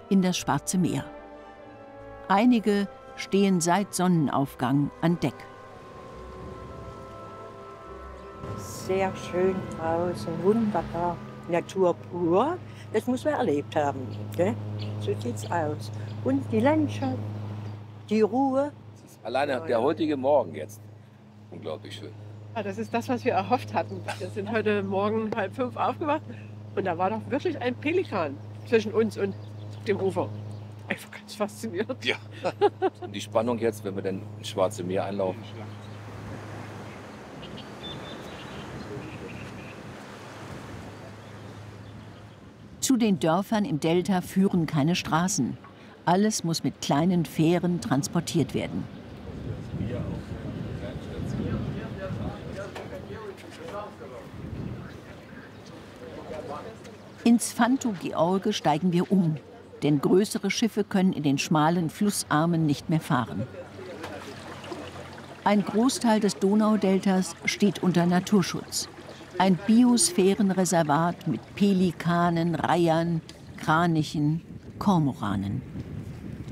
in das Schwarze Meer. Einige stehen seit Sonnenaufgang an Deck. Sehr schön draußen, wunderbar. Natur pur, das muss man erlebt haben. Gell? So sieht's aus. Und die Landschaft, die Ruhe. Alleine der heutige Morgen jetzt. Unglaublich schön. Ja, das ist das, was wir erhofft hatten. Wir sind heute Morgen 4:30 aufgewacht und da war doch wirklich ein Pelikan zwischen uns und dem Ufer. Einfach ganz faszinierend. Ja. Und die Spannung jetzt, wenn wir dann ins Schwarze Meer einlaufen. Zu den Dörfern im Delta führen keine Straßen. Alles muss mit kleinen Fähren transportiert werden. Ins Fanto George steigen wir um, denn größere Schiffe können in den schmalen Flussarmen nicht mehr fahren. Ein Großteil des Donaudeltas steht unter Naturschutz. Ein Biosphärenreservat mit Pelikanen, Reihern, Kranichen, Kormoranen.